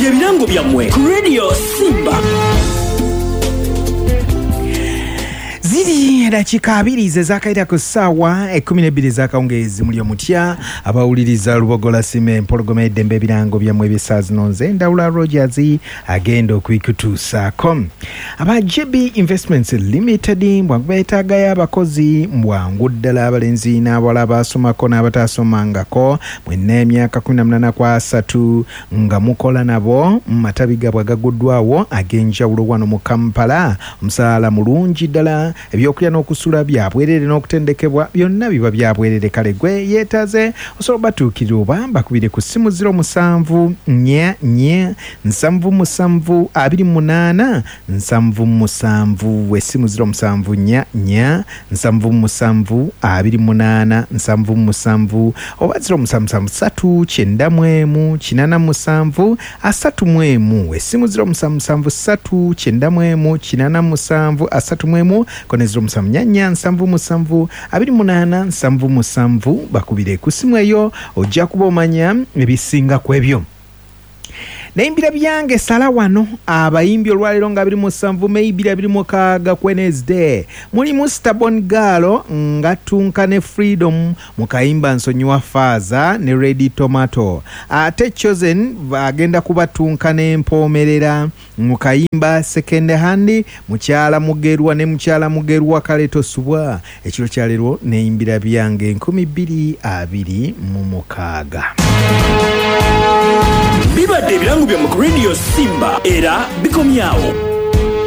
byebirango byammwe ku Radio Simba. Ziri dakika abiri zezakaita ku ssaawa 12 zakawungezi muli omutya abawuliriza Lubogola Sime empologoma eddembe ebirango byammwe ebisaazi nonze Ndawula Rogers agenda okuikutuusaako. Aba JB Investments Limited beetaagayo abakozi bwangu ddala abalenzi n'abawala abaasomako n'abataasomangako mwenna emyaka 18 nga mukola nabo mu matabi gaabwe agaguddwawo ag'enjawulo wano mu Kampala. Omusaala mulungi ddala, ebyokulya n'okusula byabwerere n'okutendekebwa byonna biba byabwerere. Kale gwe yeetaze osobola batuukirira oba bakubire ku ssimu 074727 essimu 074727 oba 07739187 essimu 07739187 kone 074727 bakubire ku ssimu eyo ojja kuba omanya ebisinga ku ebyo. Naimbira byange sala wano abayimbi olwalero nga 27 Mei 2026 Wednesday mulimu Stubborn Girl nga Tunkane Freedom mukayimba nsonyiwa Faza ne Ready Tomato. Ate Chosen agenda kuba Tunkane Mpomerera mukayimba Second Hand mukyala Mugerwa ne mukyala Mugerwa Kaleto Subwa. Ekiro kyalero naimbira byange 2026 bibadde ebirango byammwe ku Radio Simba era bikomyawo.